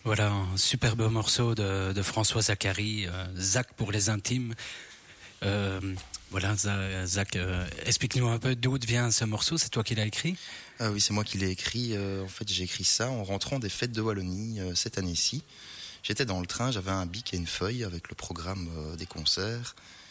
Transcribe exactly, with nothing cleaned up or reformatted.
Voilà, un superbe morceau de, de François Zacharie, euh, Zach pour les intimes. Euh, voilà, Zach, euh, explique-nous un peu d'où vient ce morceau, c'est toi qui l'as écrit ? Ah oui, c'est moi qui l'ai écrit. Euh, en fait, j'ai écrit ça en rentrant des fêtes de Wallonie euh, cette année-ci. J'étais dans le train, j'avais un bic et une feuille avec le programme euh, des concerts.